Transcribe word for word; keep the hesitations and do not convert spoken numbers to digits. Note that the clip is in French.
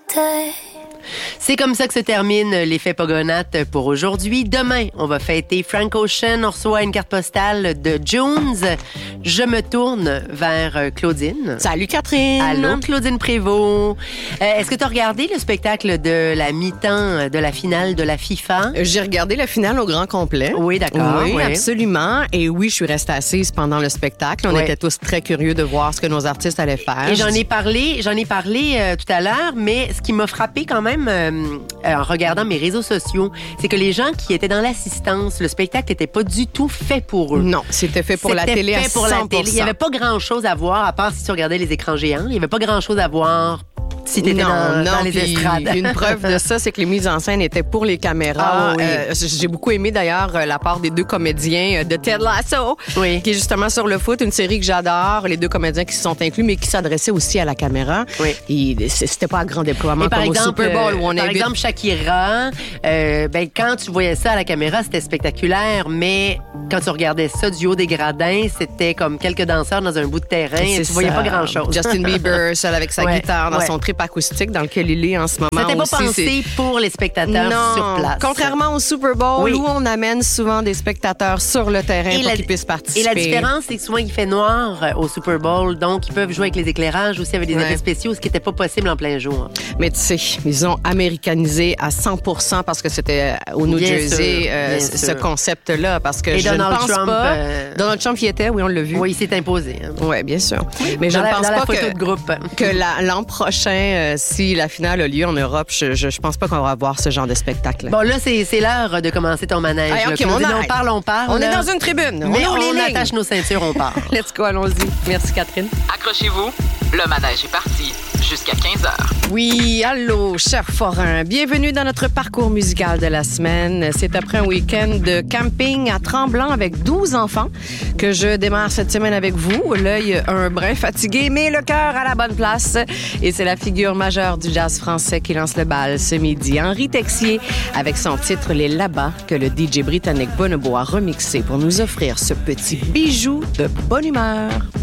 day. C'est comme ça que se termine l'effet Pogonates pour aujourd'hui. Demain, on va fêter Frank Ocean. On reçoit une carte postale de Jones. Je me tourne vers Claudine. Salut Catherine. Allô Claudine Prévost. Euh, est-ce que tu as regardé le spectacle de la mi-temps de la finale de la FIFA? J'ai regardé la finale au grand complet. Oui, d'accord. Oui, oui. absolument. Et oui, je suis restée assise pendant le spectacle. On oui. était tous très curieux de voir ce que nos artistes allaient faire. Et j'en ai parlé, j'en ai parlé euh, tout à l'heure, mais ce qui m'a frappé quand même euh, en regardant mes réseaux sociaux, c'est que les gens qui étaient dans l'assistance, le spectacle n'était pas du tout fait pour eux. Non, c'était fait pour c'était la télé fait à pour cent pour cent. la télé. Il n'y avait pas grand-chose à voir, à part si tu regardais les écrans géants. Il n'y avait pas grand-chose à voir si t'étais non, dans, non, dans les puis estrades. Une preuve de ça, c'est que les mises en scène étaient pour les caméras. Ah, oui. euh, j'ai beaucoup aimé d'ailleurs la part des deux comédiens de Ted Lasso, oui. qui est justement sur le foot, une série que j'adore. Les deux comédiens qui se sont inclus, mais qui s'adressaient aussi à la caméra. Oui. Et c'était pas à grand déploiement par comme exemple, au Super Bowl où on Par invite... exemple, Shakira, euh, ben, quand tu voyais ça à la caméra, c'était spectaculaire, mais quand tu regardais ça du haut des gradins, c'était comme quelques danseurs dans un bout de terrain et tu voyais pas grand-chose. Justin Bieber, seul avec sa ouais, guitare dans ouais. son trip acoustique dans lequel il est en ce moment. C'était pas aussi, pensé c'est... pour les spectateurs non, sur place. Contrairement au Super Bowl oui. où on amène souvent des spectateurs sur le terrain et pour la, qu'ils puissent participer. Et la différence, c'est que souvent il fait noir au Super Bowl, donc ils peuvent jouer avec les éclairages aussi avec des ouais. effets spéciaux, ce qui n'était pas possible en plein jour. Mais tu sais, ils ont américanisé à cent pour cent parce que c'était au New bien Jersey sûr, euh, ce sûr. concept-là. Parce que et je Donald ne pense Trump, pas... Euh... Donald Trump y était, oui, on l'a vu. Oui, il s'est imposé. Hein. Oui, bien sûr. Mais dans je ne la, pense dans pas la photo que, de groupe. que la, l'an prochain, euh, si la finale a lieu en Europe, je, je, je pense pas qu'on va avoir ce genre de spectacle. Bon, là, c'est, c'est l'heure de commencer ton manège. Hey, là. okay, Claudine, on, on parle, on parle. On là. est dans une tribune. Mais on, on, on attache nos ceintures, on part. Let's go, allons-y. Merci, Catherine. Accrochez-vous, le manège est parti jusqu'à quinze heures. Oui, allô, chers forains. Bienvenue dans notre parcours musical de la semaine. C'est après un week-end de camping à Tremblant avec douze enfants que je démarre cette semaine avec vous. L'œil un brin fatigué, mais le cœur à la bonne place. Et c'est la figure majeure du jazz français qui lance le bal ce midi. Henri Texier avec son titre « Les Là-bas » que le D J britannique Bonobo a remixé pour nous offrir ce petit bijou de bonne humeur.